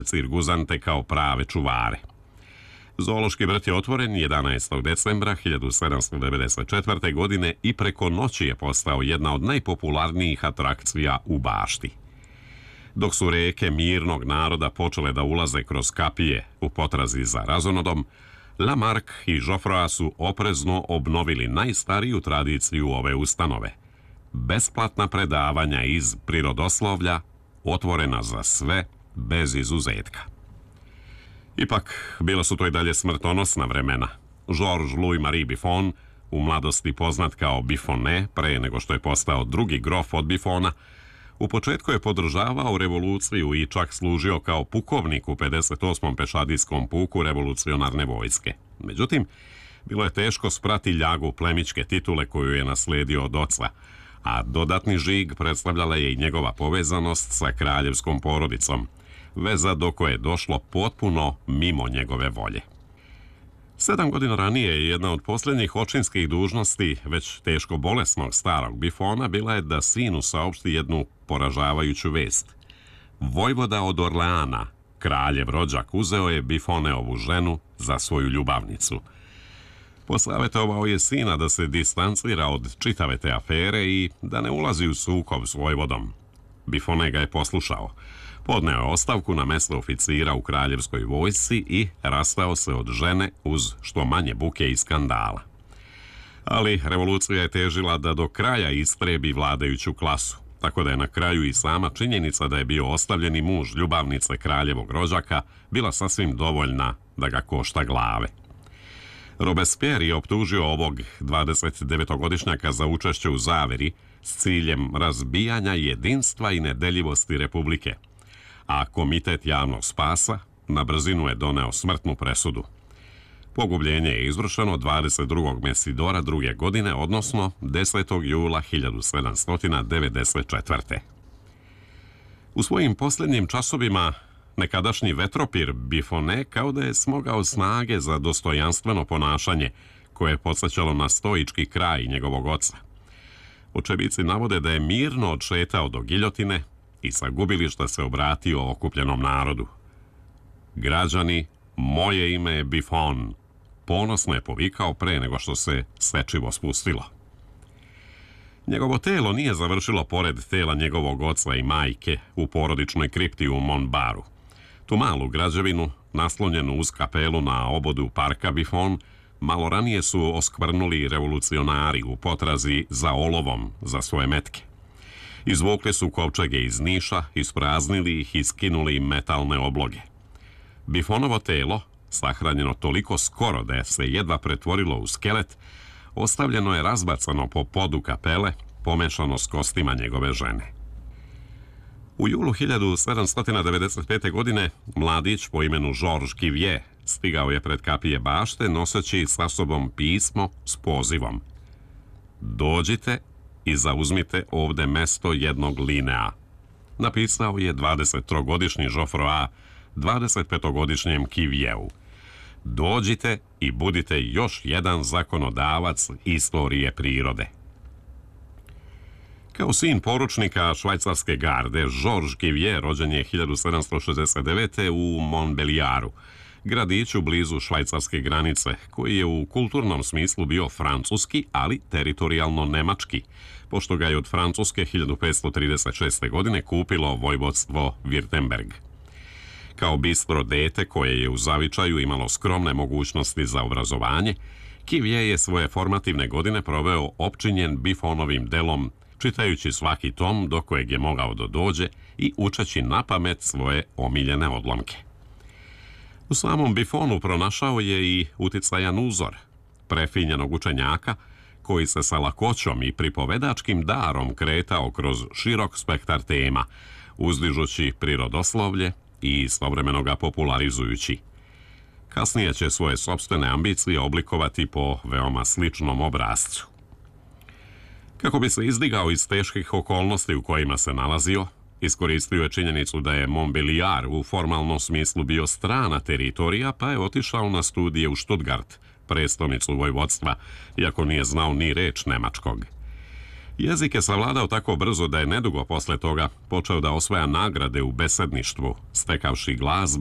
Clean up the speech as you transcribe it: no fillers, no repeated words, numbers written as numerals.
cirguzante kao prave čuvare. Zoološki vrt je otvoren 11. decembra 1794. godine i preko noći je postao jedna od najpopularnijih atrakcija u bašti. Dok su reke mirnog naroda počele da ulaze kroz kapije u potrazi za razonodom, Lamarck i Geoffroy su oprezno obnovili najstariju tradiciju ove ustanove. Besplatna predavanja iz prirodoslovlja, otvorena za sve, bez izuzetka. Ipak, bila su to i dalje smrtonosna vremena. Georges Louis-Marie Buffon, u mladosti poznat kao Buffonet, pre nego što je postao drugi grof od Buffona, u početku je podržavao revoluciju i čak služio kao pukovnik u 58. pešadijskom puku revolucionarne vojske. Međutim, bilo je teško sprati ljagu plemićke titule koju je nasledio od oca, a dodatni žig predstavljala je i njegova povezanost sa kraljevskom porodicom, veza do koje je došlo potpuno mimo njegove volje. 7 godina ranije jedna od posljednjih očinskih dužnosti već teško bolesnog starog Buffona bila je da sinu saopšti jednu poražavajuću vest. Vojvoda od Orleana, kraljev rođak, uzeo je Buffoneovu ženu za svoju ljubavnicu. Posavetovao je sina da se distancira od čitave te afere i da ne ulazi u sukob s vojvodom. Buffonet ga je poslušao. Podneo je ostavku na mesto oficira u kraljevskoj vojsci i rastao se od žene uz što manje buke i skandala. Ali revolucija je težila da do kraja istrebi vladajuću klasu, tako da je na kraju i sama činjenica da je bio ostavljeni muž ljubavnice kraljevog rođaka bila sasvim dovoljna da ga košta glave. Robespierre je optužio ovog 29-godišnjaka za učešće u zaveri s ciljem razbijanja jedinstva i nedeljivosti Republike, a Komitet javnog spasa na brzinu je doneo smrtnu presudu. Pogubljenje je izvršeno 22. Mesidora druge godine, odnosno 10. jula 1794. U svojim posljednjim časovima nekadašnji vetropir Buffonet kao da je smogao snage za dostojanstveno ponašanje koje je podsjećalo na stoički kraj njegovog oca. Očevici navode da je mirno odšetao do giljotine i sa gubilišta se obratio okupljenom narodu. Građani, moje ime je Buffon, ponosno je povikao pre nego što se svečivo spustilo. Njegovo telo nije završilo pored tela njegovog oca i majke u porodičnoj kripti u Montbaru. Tu malu građevinu, naslonjenu uz kapelu na obodu parka Buffon, malo ranije su oskvrnuli revolucionari u potrazi za olovom za svoje metke. Izvukli su kovčege iz Niša, ispraznili ih i skinuli im metalne obloge. Buffonovo telo, sahranjeno toliko skoro da je se jedva pretvorilo u skelet, ostavljeno je razbacano po podu kapele, pomešano s kostima njegove žene. U julu 1795. godine mladić po imenu Georges Cuvier stigao je pred kapije bašte noseći sa sobom pismo s pozivom: "Dođite i zauzmite ovde mesto jednog linea." Napisao je 23-godišnji Geoffroy 25-godišnjem Cuvieru. Dođite i budite još jedan zakonodavac istorije prirode. Kao sin poručnika švajcarske garde, Georges Cuvier rođen je 1769. u Montbelliaru, gradiću blizu švajcarske granice, koji je u kulturnom smislu bio francuski, ali teritorijalno nemački, pošto ga je od Francuske 1536. godine kupilo vojvodstvo Württemberg. Kao bistro dete koje je u zavičaju imalo skromne mogućnosti za obrazovanje, Cuvier je svoje formativne godine proveo opčinjen Buffonovim delom, čitajući svaki tom do kojeg je mogao da dođe i učeći napamet svoje omiljene odlomke. U samom Buffonu pronašao je i uticajan uzor, prefinjenog učenjaka koji se sa lakoćom i pripovedačkim darom kretao kroz širok spektar tema, uzdižući prirodoslovlje i istovremeno ga popularizujući. Kasnije će svoje sopstvene ambicije oblikovati po veoma sličnom obrascu. Kako bi se izdigao iz teških okolnosti u kojima se nalazio, iskoristio je činjenicu da je Montbelliar u formalnom smislu bio strana teritorija, pa je otišao na studije u Stuttgart, prestonicu vojvodstva, iako nije znao ni reč nemačkog. Jezik je savladao tako brzo da je nedugo posle toga počeo da osvaja nagrade u besedništvu, stekavši glas